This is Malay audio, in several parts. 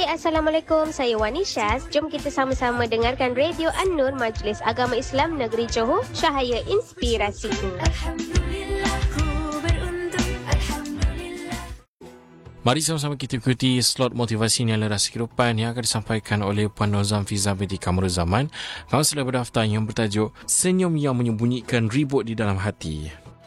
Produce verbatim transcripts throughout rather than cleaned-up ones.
Hai, Assalamualaikum. Saya Wani Syaz. Jom kita sama-sama dengarkan Radio An-Nur Majlis Agama Islam Negeri Johor, Cahaya Inspirasiku. Mari sama-sama kita ikuti slot motivasi Nyala Rasa Kehidupan yang akan disampaikan oleh Puan Nozam Fiza binti Kamarul Zaman, kaunselor berdaftar yang bertajuk Senyum yang Menyembunyikan Ribut di Dalam Hati.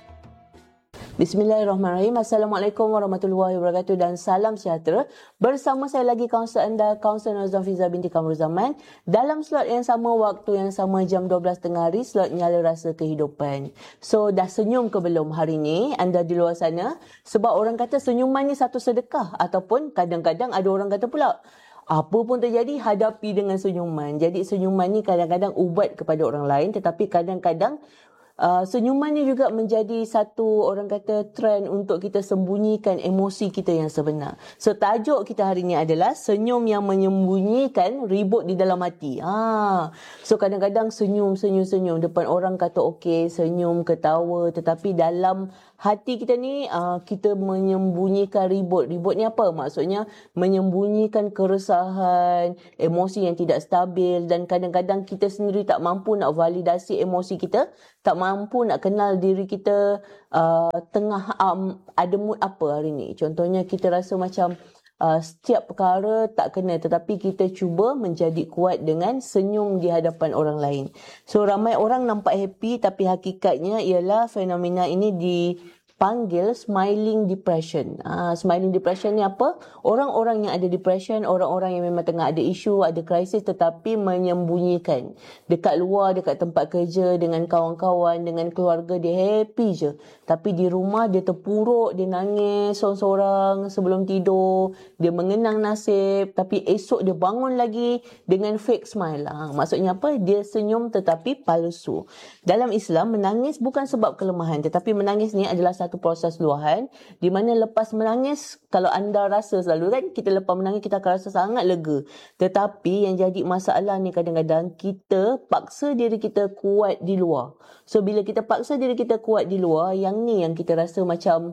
Bismillahirrahmanirrahim. Assalamualaikum warahmatullahi wabarakatuh dan salam sejahtera. Bersama saya lagi kaunselor anda, Kaunselor Nozam Fiza binti Kamarul Zaman, dalam slot yang sama, waktu yang sama, jam dua belas tengah hari, slot Nyala Rasa Kehidupan. So, dah senyum ke belum hari ni anda di luar sana? Sebab orang kata senyuman ni satu sedekah, ataupun kadang-kadang ada orang kata pula, apa pun terjadi, hadapi dengan senyuman. Jadi senyuman ni kadang-kadang ubat kepada orang lain, tetapi kadang-kadang Uh, senyuman ni juga menjadi satu, orang kata, trend untuk kita sembunyikan emosi kita yang sebenar. So, tajuk kita hari ni adalah senyum yang menyembunyikan ribut di dalam hati. Ha. So, kadang-kadang senyum, senyum, senyum. Depan orang kata okey, senyum, ketawa. Tetapi dalam hati kita ni, uh, kita menyembunyikan ribut. Ribut ni apa? Maksudnya, menyembunyikan keresahan, emosi yang tidak stabil, dan kadang-kadang kita sendiri tak mampu nak validasi emosi kita, tak mampu nak kenal diri kita uh, tengah um, ada mood apa hari ni. Contohnya kita rasa macam uh, setiap perkara tak kena, tetapi kita cuba menjadi kuat dengan senyum di hadapan orang lain. So, ramai orang nampak happy, tapi hakikatnya ialah fenomena ini dipanggil smiling depression. Ah, smiling depression ni apa? Orang-orang yang ada depression, orang-orang yang memang tengah ada isu, ada krisis, tetapi menyembunyikan. Dekat luar, dekat tempat kerja, dengan kawan-kawan, dengan keluarga, dia happy je. Tapi di rumah dia terpuruk, dia nangis seorang-seorang sebelum tidur, dia mengenang nasib, tapi esok dia bangun lagi dengan fake smile. Ah, maksudnya apa? Dia senyum tetapi palsu. Dalam Islam, menangis bukan sebab kelemahan, tetapi menangis ni adalah satu proses luahan, di mana lepas menangis, kalau anda rasa selalu kan, kita lepas menangis kita akan rasa sangat lega. Tetapi yang jadi masalah ni kadang-kadang kita paksa diri kita kuat di luar. So, bila kita paksa diri kita kuat di luar, yang ni yang kita rasa macam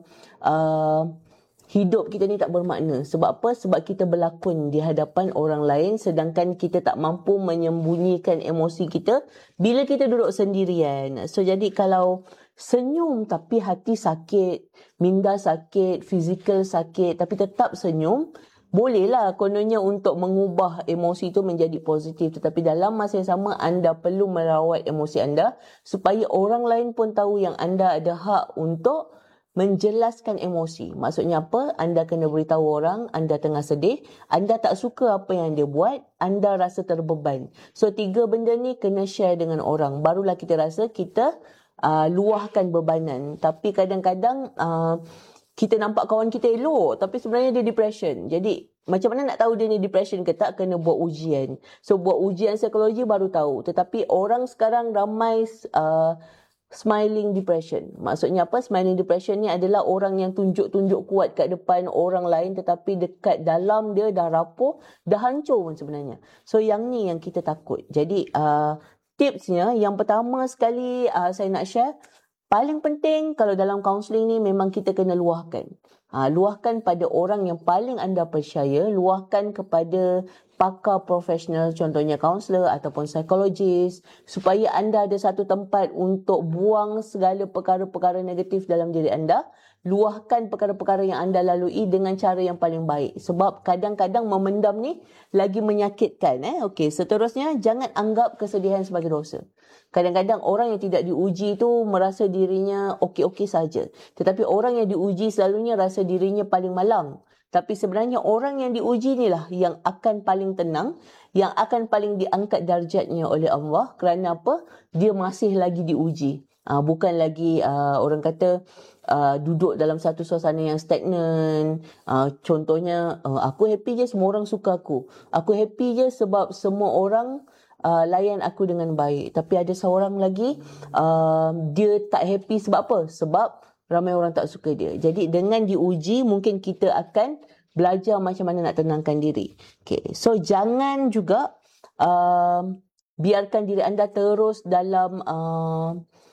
uh, hidup kita ni tak bermakna. Sebab apa? Sebab kita berlakon di hadapan orang lain, sedangkan kita tak mampu menyembunyikan emosi kita bila kita duduk sendirian. So, jadi kalau senyum tapi hati sakit, minda sakit, fizikal sakit, tapi tetap senyum, bolehlah kononnya untuk mengubah emosi itu menjadi positif. Tetapi dalam masa yang sama, anda perlu merawat emosi anda supaya orang lain pun tahu yang anda ada hak untuk menjelaskan emosi. Maksudnya apa? Anda kena beritahu orang anda tengah sedih, anda tak suka apa yang dia buat, anda rasa terbeban. So, tiga benda ni kena share dengan orang. Barulah kita rasa kita uh, luahkan bebanan. Tapi kadang-kadang uh, kita nampak kawan kita elok, tapi sebenarnya dia depression. Jadi, macam mana nak tahu dia ni depression ke tak? Kena buat ujian. So, buat ujian psikologi baru tahu. Tetapi orang sekarang ramai uh, smiling depression. Maksudnya apa? Smiling depression ni adalah orang yang tunjuk-tunjuk kuat kat depan orang lain, tetapi dekat dalam dia dah rapuh, dah hancur pun sebenarnya. So, yang ni yang kita takut. Jadi, uh, tipsnya, yang pertama sekali uh, saya nak share, paling penting kalau dalam kaunseling ni memang kita kena luahkan. Ha, luahkan pada orang yang paling anda percaya, luahkan kepada pakar profesional, contohnya kaunselor ataupun psikologis, supaya anda ada satu tempat untuk buang segala perkara-perkara negatif dalam diri anda. Luahkan perkara-perkara yang anda lalui dengan cara yang paling baik. Sebab kadang-kadang memendam ni lagi menyakitkan. Eh? Okey, seterusnya, jangan anggap kesedihan sebagai dosa. Kadang-kadang orang yang tidak diuji tu merasa dirinya okey-okey saja. Tetapi orang yang diuji selalunya rasa dirinya paling malang. Tapi sebenarnya orang yang diuji inilah yang akan paling tenang, yang akan paling diangkat darjatnya oleh Allah. Kerana apa? Dia masih lagi diuji. Uh, bukan lagi uh, orang kata uh, duduk dalam satu suasana yang stagnan. Uh, contohnya, uh, aku happy je semua orang suka aku. Aku happy je sebab semua orang uh, layan aku dengan baik. Tapi ada seorang lagi, uh, dia tak happy sebab apa? Sebab ramai orang tak suka dia. Jadi dengan diuji, mungkin kita akan belajar macam mana nak tenangkan diri. Okay. So, jangan juga uh, biarkan diri anda terus dalam Uh,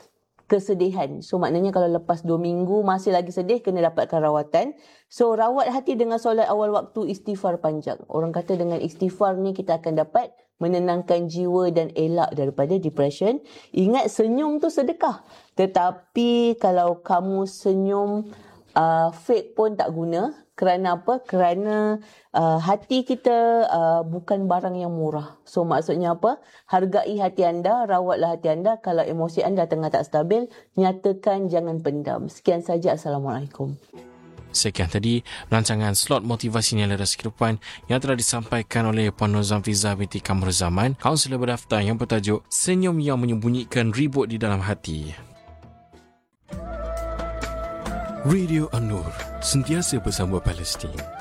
kesedihan. So maknanya kalau lepas dua minggu masih lagi sedih, kena dapatkan rawatan. So rawat hati dengan solat awal waktu, istighfar panjang. Orang kata dengan istighfar ni kita akan dapat menenangkan jiwa dan elak daripada depression. Ingat, senyum tu sedekah. Tetapi kalau kamu senyum uh, fake pun tak guna. Kerana apa? Kerana uh, hati kita uh, bukan barang yang murah. So maksudnya apa? Hargai hati anda, rawatlah hati anda. Kalau emosi anda tengah tak stabil, nyatakan, jangan pendam. Sekian saja. Assalamualaikum. Sekian tadi rancangan slot motivasi nilai rasa kehidupan yang telah disampaikan oleh Puan Nur Zamfiza binti Kamrul Zaman, kaunselor berdaftar yang bertajuk Senyum yang Menyembunyikan Ribut di Dalam Hati. Radio An-Nur, sentiasa bersama Palestin.